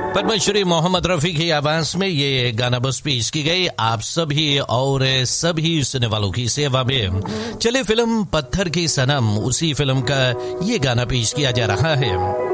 पद्मश्री मोहम्मद रफी की आवाज में ये गाना बस पेश की गई आप सभी और सभी सुनने वालों की सेवा में। चले फिल्म पत्थर की सनम, उसी फिल्म का ये गाना पेश किया जा रहा है।